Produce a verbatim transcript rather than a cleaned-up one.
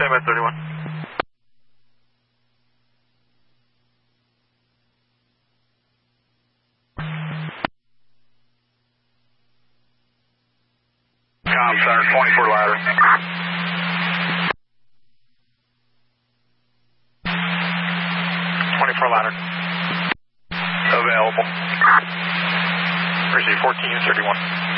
twenty by thirty-one. Com center, twenty-four ladder. twenty-four ladder. Available. Receive fourteen thirty-one.